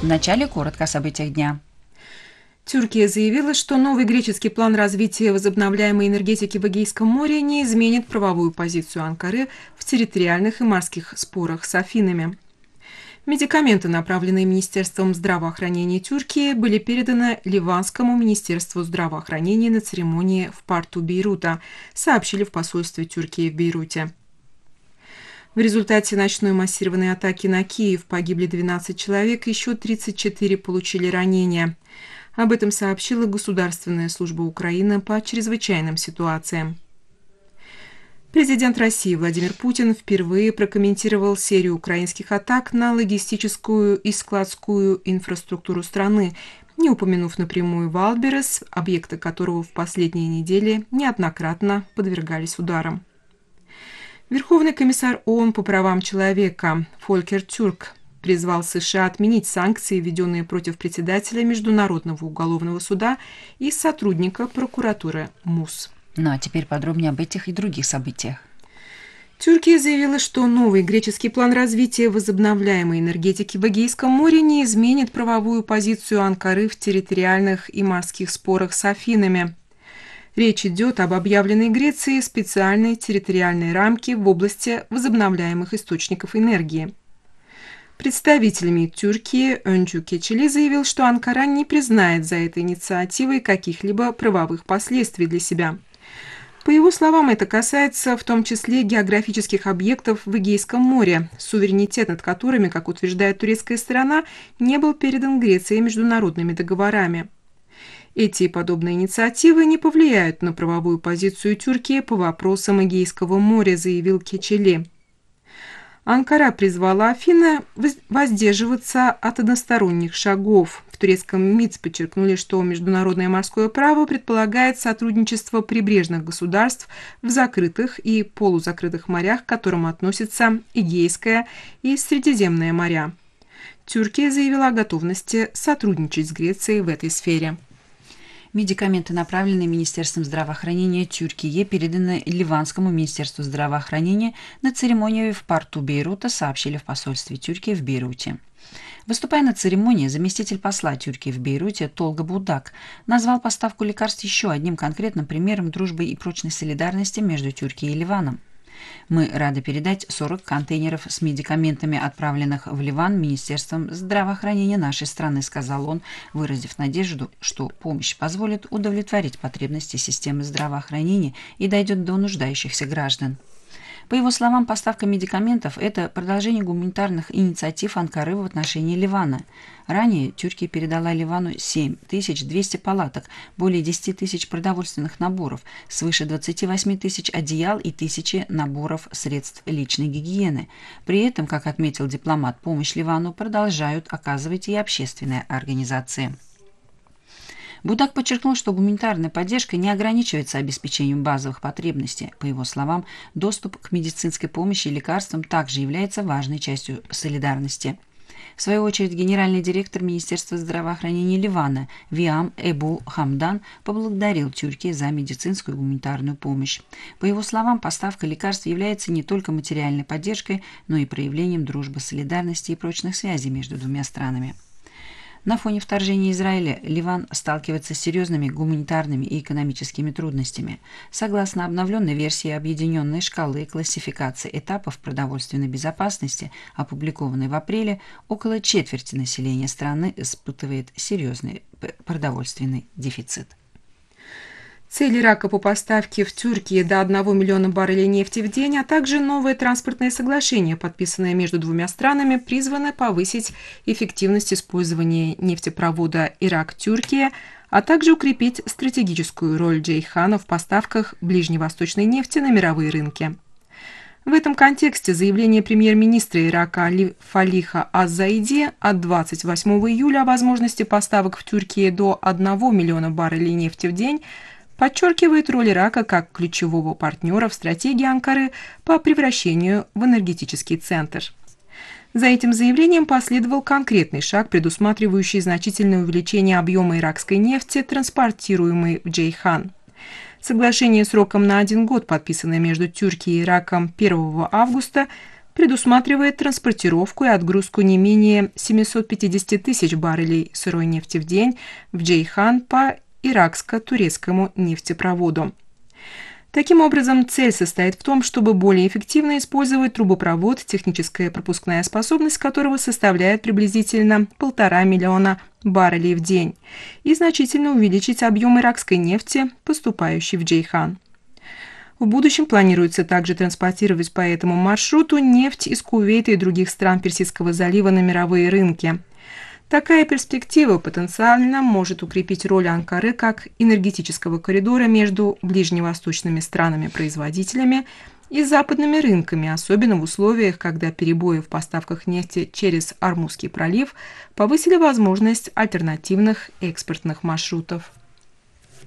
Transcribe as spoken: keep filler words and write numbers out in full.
Вначале коротко о событиях дня. Тюркия заявила, что новый греческий план развития возобновляемой энергетики в Эгейском море не изменит правовую позицию Анкары в территориальных и морских спорах с Афинами. Медикаменты, направленные Министерством здравоохранения Тюркии, были переданы Ливанскому министерству здравоохранения на церемонии в порту Бейрута, сообщили в посольстве Тюркии в Бейруте. В результате ночной массированной атаки на Киев погибли двенадцать человек, еще тридцать четыре получили ранения. Об этом сообщила Государственная служба Украины по чрезвычайным ситуациям. Президент России Владимир Путин впервые прокомментировал серию украинских атак на логистическую и складскую инфраструктуру страны, не упомянув напрямую Валберес, объекты которого в последние недели неоднократно подвергались ударам. Верховный комиссар ООН по правам человека Фолькер Тюрк призвал США отменить санкции, введенные против председателя Международного уголовного суда и сотрудника прокуратуры МУС. Ну а теперь подробнее об этих и других событиях. Тюркия заявила, что новый греческий план развития возобновляемой энергетики в Эгейском море не изменит правовую позицию Анкары в территориальных и морских спорах с Афинами. Речь идет об объявленной Греции специальной территориальной рамке в области возобновляемых источников энергии. Представитель МИД Тюркии Öncu Keçeli заявил, что Анкара не признает за этой инициативой каких-либо правовых последствий для себя. По его словам, это касается в том числе географических объектов в Эгейском море, суверенитет над которыми, как утверждает турецкая сторона, не был передан Греции международными договорами. Эти и подобные инициативы не повлияют на правовую позицию Тюркии по вопросам Эгейского моря, заявил Keçeli. Анкара призвала Афины воздерживаться от односторонних шагов. В турецком МИД подчеркнули, что международное морское право предполагает сотрудничество прибрежных государств в закрытых и полузакрытых морях, к которым относятся Эгейское и Средиземное моря. Тюркия заявила о готовности сотрудничать с Грецией в этой сфере. Медикаменты, направленные Министерством здравоохранения Тюркии, переданы Ливанскому министерству здравоохранения на церемонию в порту Бейрута, сообщили в посольстве Тюркии в Бейруте. Выступая на церемонии, заместитель посла Тюркии в Бейруте Толга Будак назвал поставку лекарств еще одним конкретным примером дружбы и прочной солидарности между Тюркией и Ливаном. Мы рады передать сорок контейнеров с медикаментами, отправленных в Ливан Министерством здравоохранения нашей страны, сказал он, выразив надежду, что помощь позволит удовлетворить потребности системы здравоохранения и дойдет до нуждающихся граждан. По его словам, поставка медикаментов – это продолжение гуманитарных инициатив Анкары в отношении Ливана. Ранее Тюркия передала Ливану семь тысяч двести палаток, более десяти тысяч продовольственных наборов, свыше двадцати восьми тысяч одеял и тысячи наборов средств личной гигиены. При этом, как отметил дипломат, помощь Ливану продолжают оказывать и общественные организации. Будак подчеркнул, что гуманитарная поддержка не ограничивается обеспечением базовых потребностей. По его словам, доступ к медицинской помощи и лекарствам также является важной частью солидарности. В свою очередь, генеральный директор Министерства здравоохранения Ливана Виам Эбу Хамдан поблагодарил Тюркию за медицинскую и гуманитарную помощь. По его словам, поставка лекарств является не только материальной поддержкой, но и проявлением дружбы, солидарности и прочных связей между двумя странами. На фоне вторжения Израиля Ливан сталкивается с серьезными гуманитарными и экономическими трудностями. Согласно обновленной версии объединенной шкалы классификации этапов продовольственной безопасности, опубликованной в апреле, около четверти населения страны испытывает серьезный продовольственный дефицит. Цель Ирака по поставке в Тюркию до одного миллиона баррелей нефти в день, а также новое транспортное соглашение, подписанное между двумя странами, призваны повысить эффективность использования нефтепровода Ирак-Тюркия, а также укрепить стратегическую роль Джейхана в поставках ближневосточной нефти на мировые рынки. В этом контексте заявление премьер-министра Ирака Али Фалиха Аз-Заиди от двадцать восьмого июля о возможности поставок в Тюркию до одного миллиона баррелей нефти в день подчеркивает роль Ирака как ключевого партнера в стратегии Анкары по превращению в энергетический центр. За этим заявлением последовал конкретный шаг, предусматривающий значительное увеличение объема иракской нефти, транспортируемой в Джейхан. Соглашение сроком на один год, подписанное между Тюркией и Ираком первого августа, предусматривает транспортировку и отгрузку не менее семисот пятидесяти тысяч баррелей сырой нефти в день в Джейхан по иракско-турецкому нефтепроводу. Таким образом, цель состоит в том, чтобы более эффективно использовать трубопровод, техническая пропускная способность которого составляет приблизительно полтора миллиона баррелей в день, и значительно увеличить объем иракской нефти, поступающей в Джейхан. В будущем планируется также транспортировать по этому маршруту нефть из Кувейта и других стран Персидского залива на мировые рынки. Такая перспектива потенциально может укрепить роль Анкары как энергетического коридора между ближневосточными странами-производителями и западными рынками, особенно в условиях, когда перебои в поставках нефти через Ормузский пролив повысили возможность альтернативных экспортных маршрутов.